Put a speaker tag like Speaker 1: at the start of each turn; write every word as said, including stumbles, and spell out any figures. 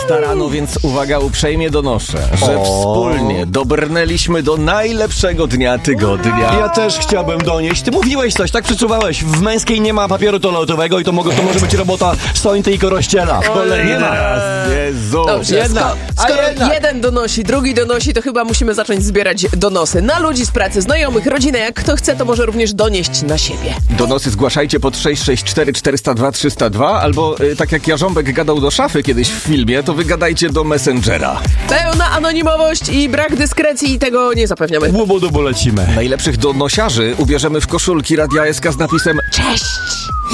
Speaker 1: starano, więc uwaga, uprzejmie donoszę, że
Speaker 2: O.
Speaker 1: wspólnie dobrnęliśmy do najlepszego dnia tygodnia.
Speaker 2: Ja też chciałbym donieść. Ty mówiłeś coś, tak przeczuwałeś. W Męskiej nie ma papieru toaletowego i to, mogę, to może być robota Sońty i Korościela.
Speaker 1: Kolejny
Speaker 2: Nie ma.
Speaker 1: raz. Jezu.
Speaker 3: Dobrze,
Speaker 2: Jedna.
Speaker 3: sko-
Speaker 2: A
Speaker 3: skoro
Speaker 2: jednak.
Speaker 3: jeden donosi, drugi donosi, to chyba musimy zacząć zbierać donosy na ludzi z pracy, znajomych, rodzinę. Jak kto chce, to może również donieść na siebie.
Speaker 1: Donosy zgłaszajcie pod sześć sześć cztery cztery zero dwa trzy zero dwa albo y, tak jak Jarząbek gadał do szafy kiedyś w filmie, to wy gadajcie do Messengera.
Speaker 3: Pełna anonimowość i brak dyskrecji i tego nie zapewniamy.
Speaker 2: Łubu-dubu lecimy.
Speaker 1: Najlepszych donosiarzy ubierzemy w koszulki Radia S K z napisem
Speaker 3: Cześć!